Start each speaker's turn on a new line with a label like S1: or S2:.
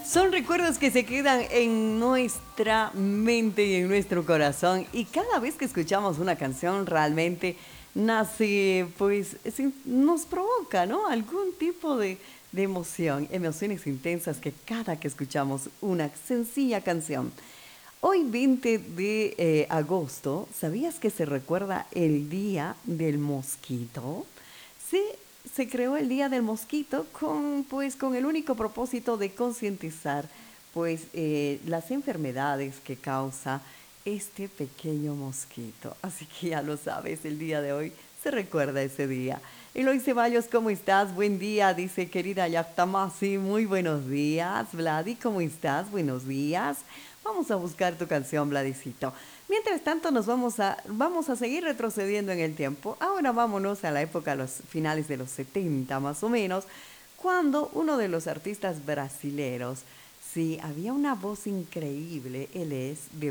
S1: Son recuerdos que se quedan en nuestra mente y en nuestro corazón. Y cada vez que escuchamos una canción realmente nace, pues, nos provoca, ¿no? Algún tipo de emoción, emociones intensas que cada que escuchamos una sencilla canción. Hoy 20 de agosto, ¿sabías que se recuerda el Día del Mosquito? Sí, se creó el Día del Mosquito con el único propósito de concientizar las enfermedades que causa este pequeño mosquito. Así que ya lo sabes, el día de hoy se recuerda ese día. Eloy Ceballos, ¿cómo estás? Buen día, dice querida Yactamasi. Muy buenos días. Vladi, ¿cómo estás? Buenos días. Vamos a buscar tu canción, Vladicito. Mientras tanto, vamos a seguir retrocediendo en el tiempo. Ahora vámonos a la época, a los finales de los 70 más o menos, cuando uno de los artistas brasileros, sí, había una voz increíble, él es de